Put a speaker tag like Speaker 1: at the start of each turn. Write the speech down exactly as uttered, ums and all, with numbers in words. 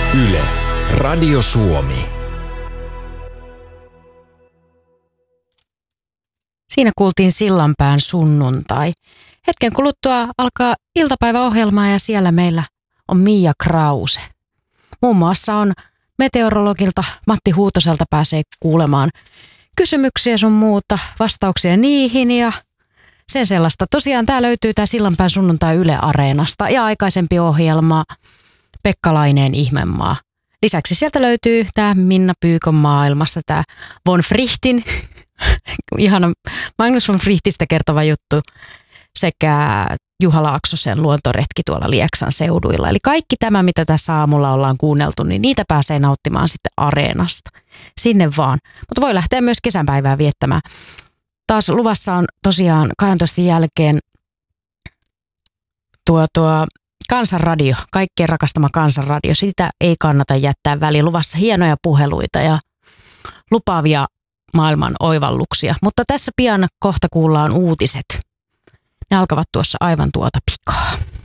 Speaker 1: Yle, Radio Suomi.
Speaker 2: Siinä kuultiin Sillanpään sunnuntai. Hetken kuluttua alkaa iltapäiväohjelmaa ja siellä meillä on Mia Krause. Muun muassa on meteorologilta Matti Huutoselta pääsee kuulemaan kysymyksiä sun muuta, vastauksia niihin ja sen sellaista. Tosiaan tää löytyy tää Sillanpään sunnuntai Yle Areenasta ja aikaisempi ohjelma Pekka Laineen Ihmemaa. Lisäksi sieltä löytyy tää Minna Pyykön maailmassa, tää Von Frichtin, ihana Magnus von Frichtistä kertova juttu sekä Juha Laaksosen luontoretki tuolla Lieksan seuduilla. Eli kaikki tämä, mitä tässä aamulla ollaan kuunneltu, niin niitä pääsee nauttimaan sitten Areenasta. Sinne vaan. Mutta voi lähteä myös kesänpäivää viettämään. Taas luvassa on tosiaan kahdentoista jälkeen tuo, tuo Kansanradio, kaikkien rakastama Kansanradio. Sitä ei kannata jättää väliin. Luvassa hienoja puheluita ja lupaavia maailman oivalluksia. Mutta tässä pian kohta kuullaan uutiset. Ne alkavat tuossa aivan tuota pikaa.